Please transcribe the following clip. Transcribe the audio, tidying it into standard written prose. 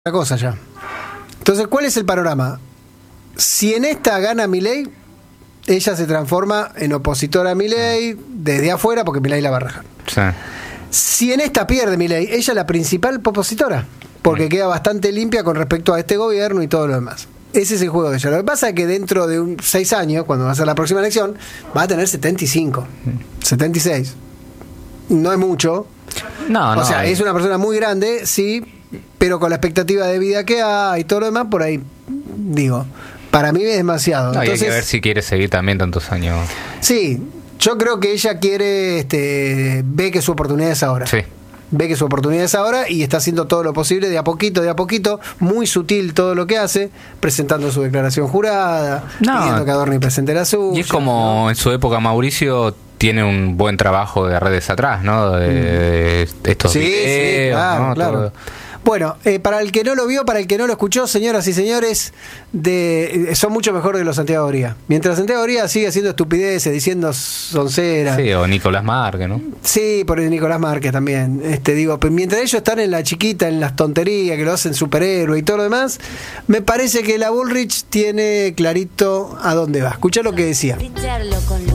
Otra cosa ya. Entonces, ¿cuál es el panorama? Si en esta gana Milei, ella se transforma en opositora a Milei desde afuera, porque Milei la va a rajar. Sí. Si en esta pierde Milei, ella es la principal opositora, porque queda bastante limpia con respecto a este gobierno y todo lo demás. Ese es el juego de ella. Lo que pasa es que dentro de 6 años, cuando va a ser la próxima elección, va a tener 75, 76. No es mucho. No, O sea, es una persona muy grande, sí, pero con la expectativa de vida que hay y todo lo demás, por ahí, digo, para mí es demasiado. No, Entonces, y hay que ver si quiere seguir también tantos años. Sí, yo creo que ella quiere, ve que su oportunidad es ahora. Sí. Ve que su oportunidad es ahora y está haciendo todo lo posible de a poquito, muy sutil todo lo que hace, presentando su declaración jurada, pidiendo que Adorni presente la suya. Y es como en su época Mauricio tiene un buen trabajo de redes atrás, ¿no? De estos videos, claro, ¿no? claro. Todo. Bueno, para el que no lo vio, para el que no lo escuchó, señoras y señores, son mucho mejor de los Santiago Oría. Mientras Santiago Oría sigue haciendo estupideces, diciendo sonceras. Sí, o Nicolás Márquez, ¿no? Sí, por el Nicolás Márquez también. Digo, pero mientras ellos están en la chiquita, en las tonterías, que lo hacen superhéroe y todo lo demás, me parece que la Bullrich tiene clarito a dónde va. Escuchá lo que decía.